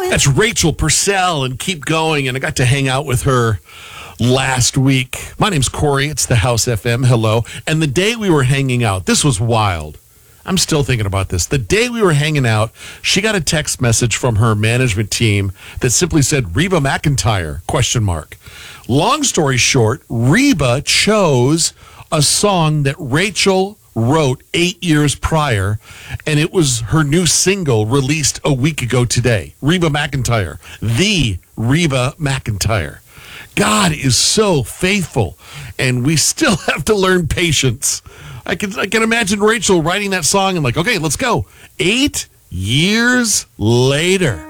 That's Rachel Purcell and Keep Going, and I got to hang out with her last week. My name's Corey. It's the House FM. Hello. And the day we were hanging out, this was wild. I'm still thinking about this. The day we were hanging out, she got a text message from her management team that simply said, Reba McEntire, ? Long story short, Reba chose a song that Rachel wrote 8 years prior, and it was her new single released a week ago today. Reba McEntire, the Reba McEntire. God is so faithful, and we still have to learn patience. I can imagine Rachel writing that song and like, okay, let's go. 8 years later.